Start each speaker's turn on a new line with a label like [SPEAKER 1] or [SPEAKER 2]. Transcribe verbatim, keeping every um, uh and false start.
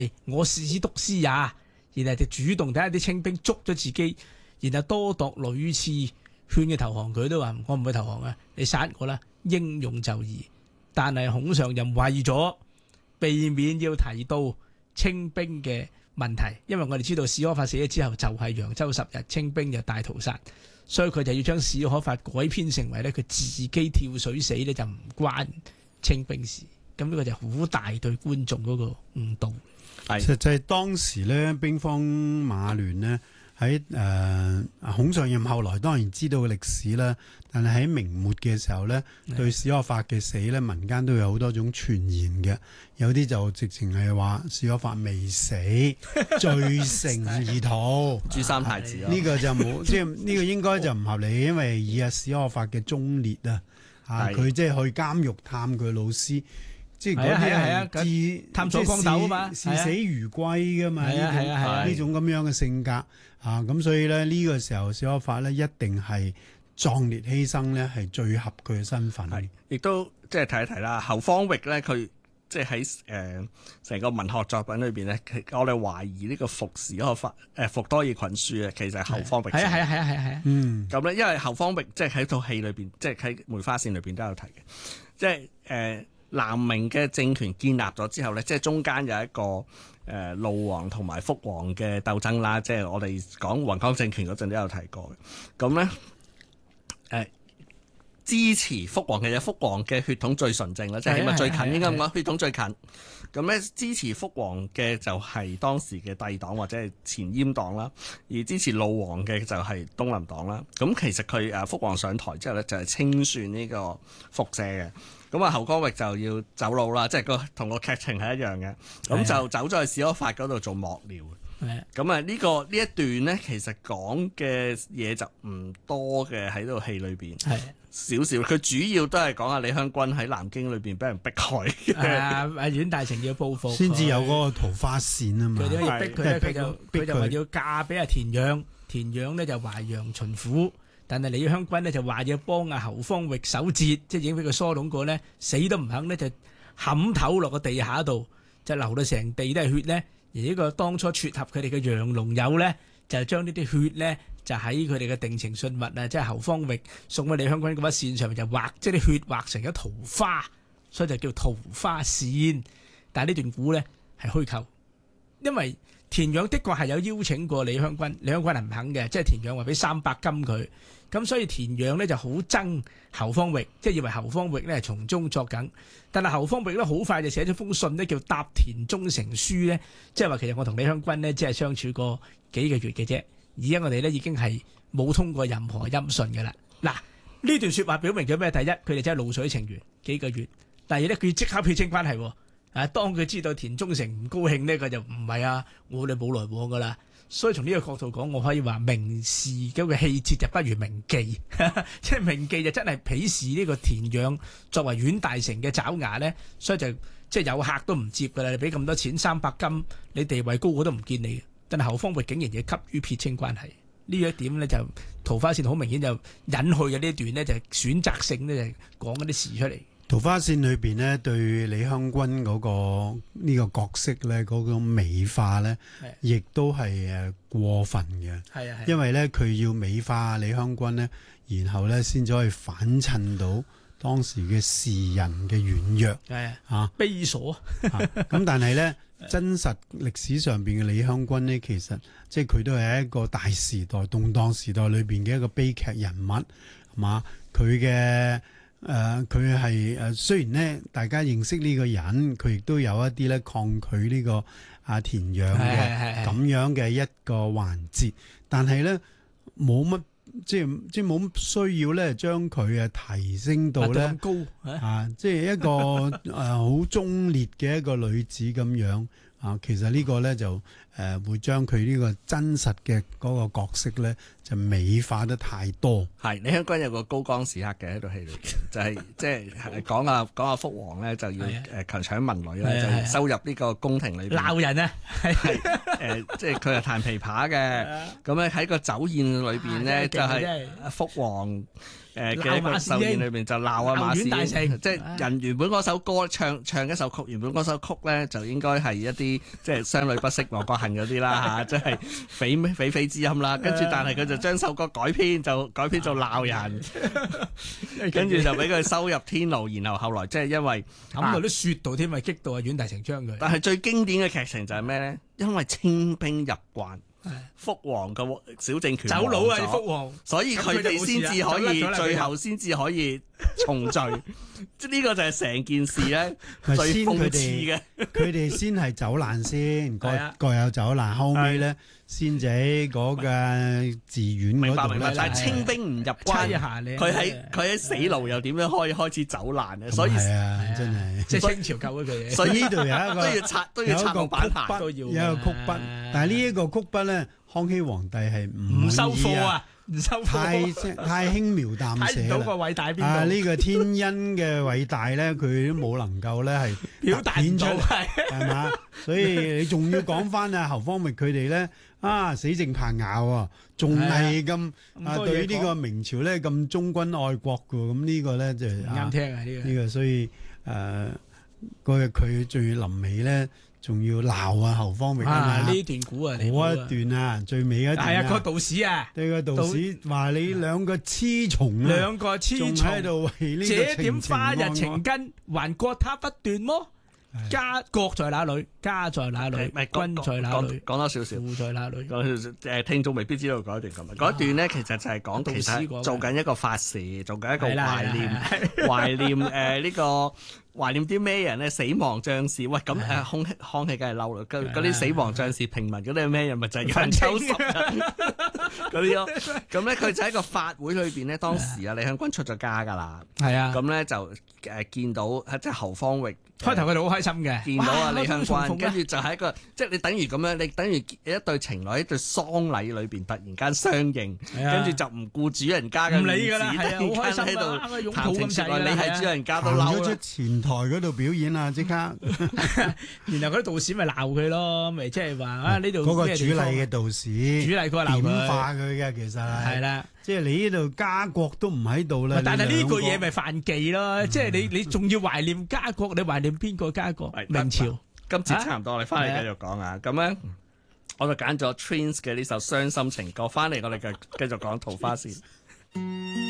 [SPEAKER 1] 我使督師也，然後就主動睇下啲清兵捉咗自己，然後多度屢次勸佢投降，佢都話我唔會投降啊，你殺我啦，英勇就義。但係孔尚任為咗避免要提到清兵嘅問題，因為我哋知道史可法死咗之後就係揚州十日，清兵就大屠殺，所以佢就要將史可法改編成為咧佢自己跳水死咧就唔關清兵事。咁呢個就好大對觀眾嗰個誤導。
[SPEAKER 2] 係實際當時咧，兵荒馬亂呢，喺誒、呃、孔尚任後來當然知道歷史啦，但係喺明末嘅時候咧，對史可法嘅死咧，民間都有好多種傳言嘅，有啲就直情係話史可法未死，罪成而逃，
[SPEAKER 3] 誅三太子
[SPEAKER 2] 呢、啊這個就冇，即係呢個應該就唔合理，因為以阿史可法嘅忠烈啊，啊佢即係去監獄探佢老師。即係嗰啲係自
[SPEAKER 1] 探索光斗啊嘛，
[SPEAKER 2] 視死如歸噶嘛，呢種呢種咁樣嘅性格啊，咁所以咧呢個時候史可法咧一定係壯烈犧牲咧，係最合佢嘅身份。
[SPEAKER 3] 係，亦都即係提一提啦。侯方域咧，佢即係喺誒成個文學作品裏邊咧，我哋懷疑呢個服史可法誒服多爾群書啊，其實係侯方域。
[SPEAKER 1] 係啊係啊係啊係啊係啊。
[SPEAKER 3] 嗯。咁咧，因為侯方域即係喺套戲裏邊，即係喺梅花線裏邊都有提嘅，即係誒。呃南明嘅政權建立咗之後咧，即係中間有一個誒魯王同埋福王嘅鬥爭啦，即係我哋講雲岡政權嗰陣都有提過嘅。咁咧誒支持福王，其實福王嘅血統最純正啦，即係起碼最近應該咁講，血統最近。咁咧支持福王嘅就係當時嘅帝黨或者係前閹黨啦，而支持魯王嘅就係東林黨啦。咁其實佢誒福王上台之後咧，就係清算呢個復社嘅。咁啊，侯方域就要走佬啦，即係個同個劇情係一樣嘅。咁就走咗去史可法嗰度做幕僚。咁啊，呢個呢一段咧，其實講嘅嘢就唔多嘅喺呢套戲裏邊。係少少，佢主要都係講下李香君喺南京裏邊俾人逼害嘅。啊，
[SPEAKER 1] 阿阮大鋤要報復，
[SPEAKER 2] 先至有嗰個桃花扇啊嘛。
[SPEAKER 1] 佢哋要逼佢咧，佢就佢就話要嫁俾阿田養，田養咧就淮陽巡撫。但係李香君咧就話要幫阿侯方域守節，即係已經俾佢疏攏過咧，死都唔肯咧，就冚頭落個地下度，就流到成地都係血咧。而呢個當初撮合佢哋嘅楊龍友咧，就將呢啲血咧，就喺佢哋嘅定情信物啊，即係侯方域送俾李香君嗰把扇上面就畫，即係啲血畫成咗桃花，所以就叫桃花扇。但係呢段古咧係虛構，因為田養的確係有邀請過李香君，李香君係唔肯嘅，即係田養話俾三百金佢。咁所以田養咧就好憎侯方域，即係以為侯方域咧係從中作梗。但係侯方域咧好快就寫咗封信咧，叫答田忠誠書咧，即係話其實我同李香君咧即係相處過幾個月嘅啫，而家我哋咧已經係冇通過任何音訊嘅啦。嗱，呢段説話表明咗咩？第一，佢哋真係露水情緣幾個月；第二咧，佢即刻撇清關係。啊，當佢知道田忠誠唔高興呢，佢就唔係啊，我哋冇來往噶啦。所以從呢個角度講，我可以話明示嗰個氣節就不如明記，即係明記就真係鄙視呢個田養作為阮大鋤嘅爪牙咧，所以就即係有客都唔接噶啦。你俾咁多錢三百金，你地位高我都唔見你。但係侯方域竟然要急於撇清關係，呢一點咧就桃花扇好明顯就隱去嘅呢一段咧就選擇性咧就講嗰啲事出嚟。
[SPEAKER 2] 桃花扇裏邊咧，對李香君嗰、那個呢、這個角色咧，嗰、那個美化咧，亦都係誒過分嘅。係啊，因為咧佢要美化李香君咧，然後咧先至可以反襯到當時嘅士人嘅軟弱。係啊，啊
[SPEAKER 1] 卑瑣。
[SPEAKER 2] 咁但係咧，真實歷史上邊嘅李香君咧，其實即係佢都係一個大時代動盪時代裏邊嘅一個悲劇人物，係嘛？佢嘅。誒佢係誒雖然咧，大家認識呢個人，佢亦都有一啲咧抗拒呢個阿田養嘅咁樣嘅一個環節，但係咧冇乜即係即係冇乜需要咧將佢誒提升到咧
[SPEAKER 1] 高
[SPEAKER 2] 啊！即係一個誒好忠烈嘅一個女子咁樣啊，其實呢個咧就誒、呃、會將佢呢個真實嘅嗰個角色咧就美化得太多。
[SPEAKER 3] 係李香君有個高光時刻嘅喺套戲裏邊，就係即係講下講下福王咧就要誒強搶民女咧，就收入呢個宮廷裏邊
[SPEAKER 1] 鬧人啊，係
[SPEAKER 3] 誒即係佢係彈琵琶嘅，咁咧喺個酒宴裏邊咧就係福王誒嘅一個壽宴裏邊就鬧啊馬士英，即係人原本嗰首歌唱唱一首曲，原本嗰首曲咧就應該係一啲即係雙女不識亡國恨嗰啲啦嚇，即係匪匪匪之音啦。跟住但係佢就將首歌改編，就改編做鬧人，跟住就俾佢收入天牢。然後後來即係因為
[SPEAKER 1] 咁到啲雪度添，咪激到啊阮大鋤將佢。
[SPEAKER 3] 但係最經典嘅劇情就係咩咧？因為清兵入關。福王嘅小政權
[SPEAKER 1] 走佬啊！福王，
[SPEAKER 3] 所以佢哋先至可以最後先至可以重聚，即係呢個就係成件事咧最諷刺嘅。
[SPEAKER 2] 佢哋先係走難先，各各有走難，後尾咧先至喺嗰個寺院嗰度咧。
[SPEAKER 3] 但係清兵唔入關，佢喺佢喺死牢又點樣可以開始走難咧？所以
[SPEAKER 2] 係啊，真係
[SPEAKER 1] 即係清朝救咗佢嘢。
[SPEAKER 3] 所以
[SPEAKER 2] 呢度有一個
[SPEAKER 3] 都要拆都要拆個版牌，都要
[SPEAKER 2] 有一個曲筆，但係呢一個曲筆咧，康熙皇帝係唔
[SPEAKER 1] 唔收貨啊，唔收貨，
[SPEAKER 2] 太太輕描淡寫啦。
[SPEAKER 1] 睇唔到個偉大喺邊度？
[SPEAKER 2] 啊，呢個天恩嘅偉大咧，佢都冇能夠咧係
[SPEAKER 1] 表達唔到，
[SPEAKER 2] 係嘛？所以你仲要講翻啊侯方域佢哋咧啊死剩彭雅喎，仲係咁啊對呢個明朝咧咁忠君愛國嘅，咁呢個咧就
[SPEAKER 1] 啱聽啊呢個
[SPEAKER 2] 呢個，所以誒嗰佢最臨尾咧。仲要鬧啊侯方域啊！
[SPEAKER 1] 呢段古啊，
[SPEAKER 2] 嗰一段啊，最尾一段
[SPEAKER 1] 係啊，個道士啊，
[SPEAKER 2] 對個道士話你兩個雌蟲啊，
[SPEAKER 1] 兩個雌蟲
[SPEAKER 2] 喺度為呢個
[SPEAKER 1] 這點花日情根，還覺他不斷麼？家國在哪裏？家在哪裏？君在哪裏？
[SPEAKER 3] 講多少少，
[SPEAKER 1] 父在哪裏？
[SPEAKER 3] 誒，聽眾未必知道嗰一段咁啊。嗰一段咧，其實就係講其實做緊一個法事，做緊一個懷念，懷念誒呢個。懷念啲咩人咧？死亡將士喂咁誒，康熙康熙梗係嬲啦！嗰嗰啲死亡將士、平民嗰啲係咩人？咪就係人秋實嗰啲咯。咁咧，佢就喺個法會裏邊咧，當時啊李香君出咗家㗎啦。
[SPEAKER 1] 係啊，
[SPEAKER 3] 咁咧就誒見到即係侯方域。
[SPEAKER 1] 開頭佢哋好開心嘅，
[SPEAKER 3] 見到啊李香君，跟住就係一個即係你等於咁樣，你等於一對情侶喺對喪禮裏邊突然間相認，跟住就唔顧主人家嘅面子，突然間喺度談情説愛，你係主人家都嬲啦。
[SPEAKER 2] 台嗰度表演啊！即刻，然
[SPEAKER 1] 後嗰啲道士咪鬧佢咯，咪即係話啊呢度
[SPEAKER 2] 嗰個主禮嘅道士，
[SPEAKER 1] 主禮佢鬧佢，
[SPEAKER 2] 點化佢嘅其實係
[SPEAKER 1] 係啦，
[SPEAKER 2] 即係你呢度家國都唔喺度啦。
[SPEAKER 1] 但係呢個嘢咪犯忌咯，即係你你仲要懷念家國，你懷念邊個家國？明朝。
[SPEAKER 3] 今次差唔多，我哋翻嚟繼續講啊！咁咧，我就揀咗 Twins 嘅呢首傷心情歌，翻嚟我哋繼繼續講桃花線。